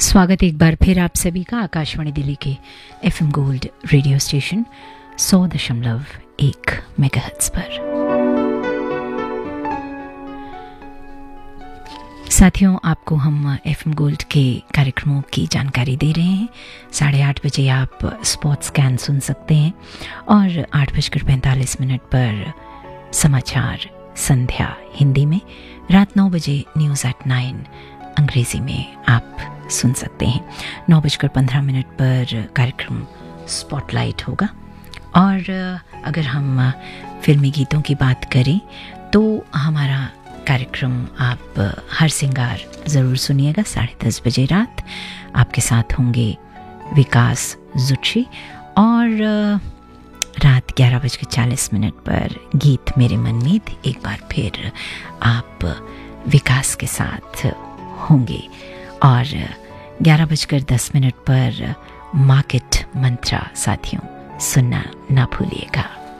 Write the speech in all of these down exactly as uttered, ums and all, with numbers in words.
स्वागत एक बार फिर आप सभी का आकाशवाणी दिल्ली के एफएम गोल्ड रेडियो स्टेशन सौ दशमलव एक मेगाहर्ट्ज पर। साथियों, आपको हम एफएम गोल्ड के कार्यक्रमों की जानकारी दे रहे हैं। साढ़े आठ बजे आप स्पॉट स्कैन सुन सकते हैं और आठ बजकर पैंतालीस मिनट पर समाचार संध्या हिंदी में, रात नौ बजे न्यूज़ एट नाइन अंग्रेजी में आप सुन सकते हैं। नौ बजकर पंद्रह मिनट पर कार्यक्रम स्पॉटलाइट होगा। और अगर हम फिल्मी गीतों की बात करें तो हमारा कार्यक्रम आप हर सिंगार ज़रूर सुनिएगा। साढ़े दस बजे रात आपके साथ होंगे विकास जुच्छी और रात ग्यारह बजकर चालीस मिनट पर गीत मेरे मनमीत एक बार फिर आप विकास के साथ होंगे। और ग्यारह बजकर दस मिनट पर मार्केट मंत्रा साथियों सुनना ना भूलिएगा।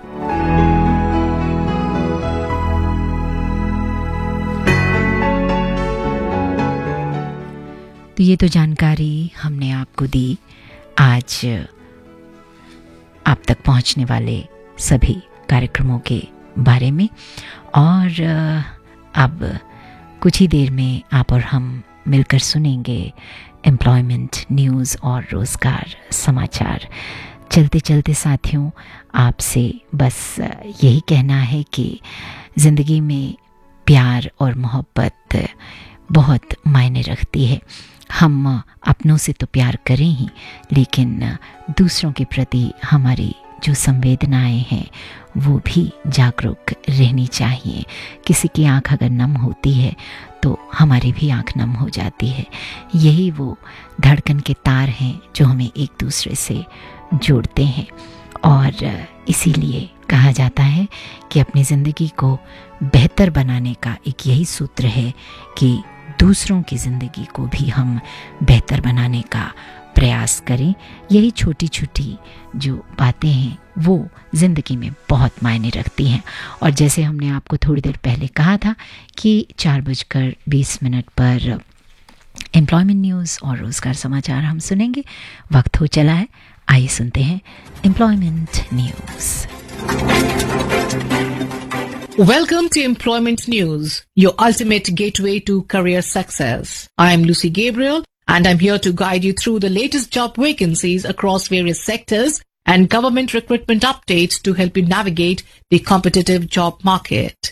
तो ये तो जानकारी हमने आपको दी आज आप तक पहुंचने वाले सभी कार्यक्रमों के बारे में। और अब कुछ ही देर में आप और हम मिलकर सुनेंगे एम्प्लॉयमेंट न्यूज़ और रोज़गार समाचार। चलते चलते साथियों, आपसे बस यही कहना है कि ज़िंदगी में प्यार और मोहब्बत बहुत मायने रखती है। हम अपनों से तो प्यार करें ही, लेकिन दूसरों के प्रति हमारी जो संवेदनाएं हैं वो भी जागरूक रहनी चाहिए। किसी की आंख अगर नम होती है तो हमारी भी आंख नम हो जाती है। यही वो धड़कन के तार हैं जो हमें एक दूसरे से जोड़ते हैं। और इसीलिए कहा जाता है कि अपनी ज़िंदगी को बेहतर बनाने का एक यही सूत्र है कि दूसरों की ज़िंदगी को भी हम बेहतर बनाने का प्रयास करें। यही छोटी छोटी जो बातें हैं वो ज़िंदगी में बहुत मायने रखती हैं। और जैसे हमने आपको थोड़ी देर पहले कहा था कि चार बजकर बीस मिनट पर एम्प्लॉयमेंट न्यूज़ और रोज़गार समाचार हम सुनेंगे। वक्त हो चला है, आइए सुनते हैं employment news. Welcome to Employment News, your ultimate gateway to career success. I am Lucy Gabriel, and I'm here to guide you through the latest job vacancies across various sectors and government recruitment updates to help you navigate the competitive job market.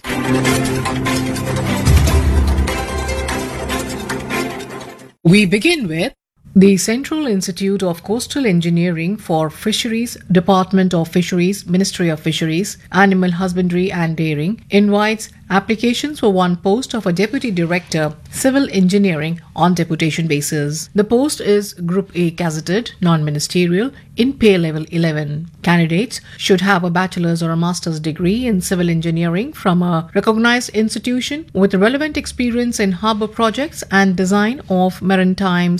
We begin with the Central Institute of Coastal Engineering for Fisheries, Department of Fisheries, Ministry of Fisheries, Animal Husbandry and Dairying invites applications for one post of a Deputy Director, Civil Engineering on deputation basis. The post is Group A gazetted, non-ministerial, in pay level eleven. Candidates should have a bachelor's or a master's degree in civil engineering from a recognized institution with relevant experience in harbour projects and design of maritime